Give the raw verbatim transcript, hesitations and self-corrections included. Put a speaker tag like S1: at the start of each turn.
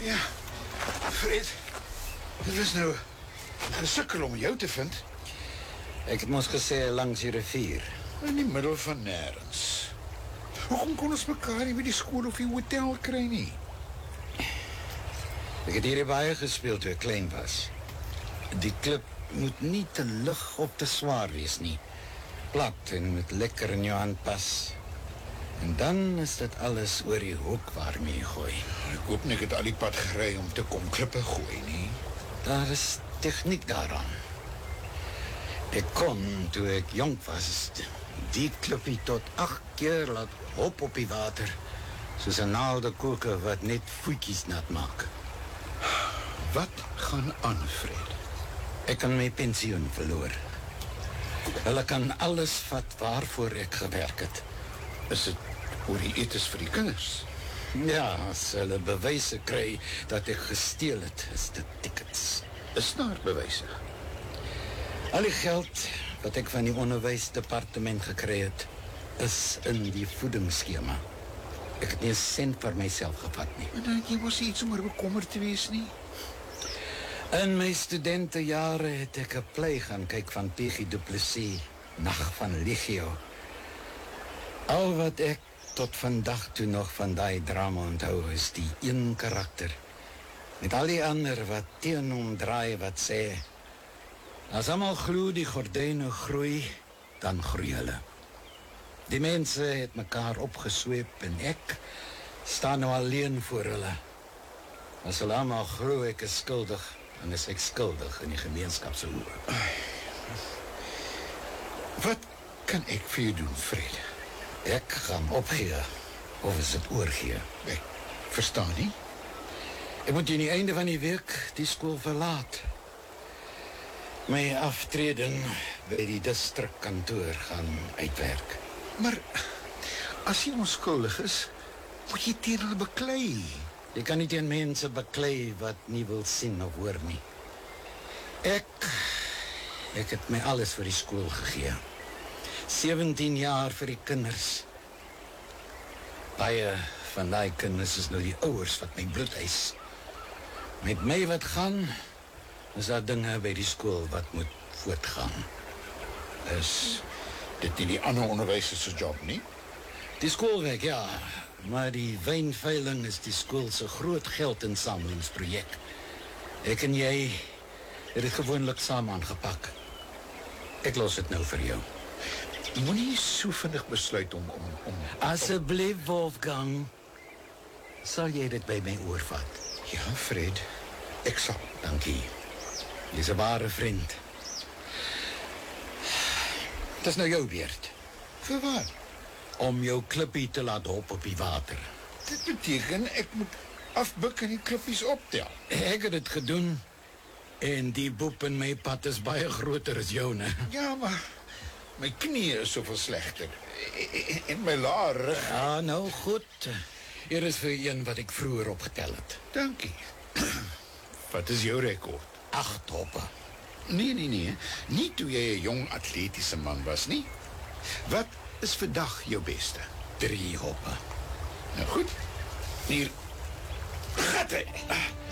S1: Ja, Fred, dit was nou 'n sukkel om jou te vind.
S2: Ek het mos gesê langs die rivier.
S1: In die middel van nêrens. Hoekom kon ons mekaar nie by die skool of die hotel kry nie?
S2: Ek het hier baie gespeel toe ek klein was. Die klip moet nie te lig of te swaar wees nie. Plat en moet lekker in jou hand pas. En dan is dit alles oor die hoek waarmee jy gooi.
S1: Ek hoop nie ek het al die pad gery om te kom klippe gooi nie.
S2: Daar is tegniek daaraan. Ek kon, toe ek jong was, die klippie tot acht keer laat hop op die water, soos 'n naaldekoker wat net voetjies nat maak.
S1: Wat gaan aan, Fred?
S2: Ek kan my pensioen verloor. Hulle kan alles vat waarvoor ek gewerk het.
S1: Is dit oor die etes vir die kinders?
S2: Ja, as hulle bewyse kry dat ek gesteel het, is dit tickets.
S1: Is daar bewyse?
S2: Al die geld wat ek van die onderwysdepartement gekry het, is in die voedingsskema. Ek het nie 'n sent vir myself gevat nie.
S1: Maar dan jy was iets om oor bekommerd te wees nie.
S2: In my studentejare het ek 'n play gaan kyk van P G Du Plessis, Nag van Legio. Al wat ek tot vandag toe nog van daai drama onthou is die een karakter. Met al die ander wat teen hom draai wat sê, as almal glo die gordyne groei, dan groei hulle. Die mense het mekaar opgesweep en ek staan nou alleen voor hulle. As hulle almal glo ek is skuldig, dan is ek skuldig in die gemeenskap se oë.
S1: Wat kan ek vir jou doen, Fred?
S2: Ek gaan opgee, of is dit oorgee?
S1: Ek verstaan nie.
S2: Ek moet in die einde van die week die skool verlaat. My aftreding by die distrikkantoor gaan uitwerk.
S1: Maar as jy onskuldig is, moet jy teen hulle beklei.
S2: Jy kan nie teen mense beklei wat nie wil sien of hoor nie. Ek, ek het my alles vir die skool gegee. sewentien jaar vir die kinders. Baie van die kinders is nou die ouers wat my bloed eis. Met my wat gaan, is daar dinge by die skool wat moet voortgaan.
S1: Is dit nie die ander onderwysers se job nie?
S2: Die skoolwerk, ja, maar die wynveiling is die skool se groot geldinsamelingsprojek. Ek en jy het dit gewoonlik saam aangepak. Ek los dit nou vir jou.
S1: Moenie so vinnig besluit om om om
S2: Asseblief, Wolfgang, sal jy dit by my oorvat?
S1: Ja, Fred, ek sal.
S2: Dankie. Jy's 'n ware vriend. Dit is nou jou beurt
S1: Vir wat?
S2: om jou klippie te laat hop op die water.
S1: Dit beteken ek moet afbuk en die klippies optel.
S2: Ek het dit gedoen en die boep in my pad is baie groter as joune.
S1: Ja, maar my knie is soveel slegter. En my laar rug.
S2: Ja, nou goed. Hier is vir een wat ek vroeër opgetel het.
S1: Dankie. Wat is jou rekord?
S2: Agt hoppe.
S1: Nee, nee, nee. Nie toe jy 'n jong atletiese man was nie. Wat is vandag jou beste?
S2: Drie hoppe.
S1: Nou goed. Hier. Gatte.